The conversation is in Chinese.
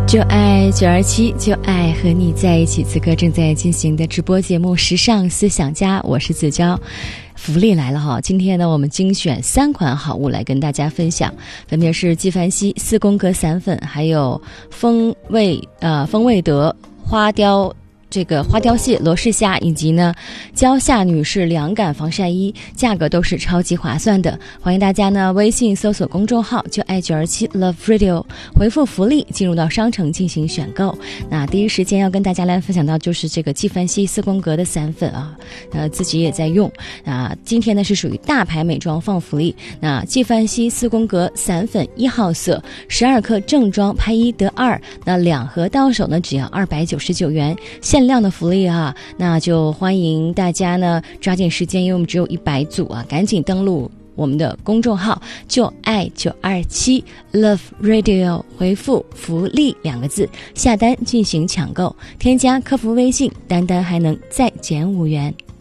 就爱927，就爱和你在一起。此刻正在进行的直播节目《时尚思想家》，我是子娇。福利来了哈！今天呢，我们精选3款好物来跟大家分享，分别是纪梵希4宫格散粉，还有风味德花雕蟹罗氏虾，以及呢蕉下女士凉感防晒衣，价格都是超级划算的。欢迎大家呢微信搜索公众号就爱927 Love Radio， 回复福利进入到商城进行选购。那第一时间要跟大家来分享到就是这个纪梵希4宫格的散粉啊，自己也在用。今天呢是属于大牌美妆放福利。那纪梵希4宫格散粉1号色，12克正装拍1得2，那2盒到手呢只要299元。限量的福利啊，那就欢迎大家呢抓紧时间，因为我们只有100组啊，赶紧登录我们的公众号就爱927 Love Radio， 回复福利2个字下单进行抢购，添加客服微信，单单还能再减5元。